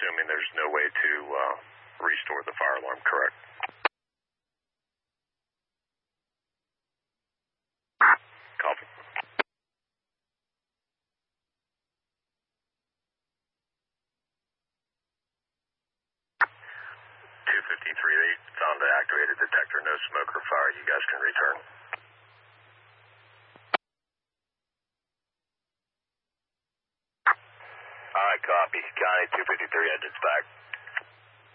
assuming there's no way to restore the fire alarm, correct? Copy. 253, they found the activated detector, no smoke or fire. You guys can return. Alright, copy. County 253 engines back.